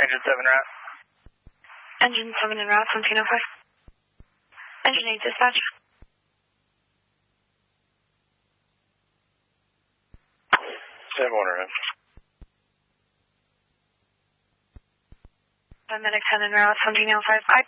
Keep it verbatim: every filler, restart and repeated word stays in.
Engine seven route. Engine seven en route, seventeen oh five. Engine eight dispatch. seven one route. Medic ten en route, seventeen oh five. I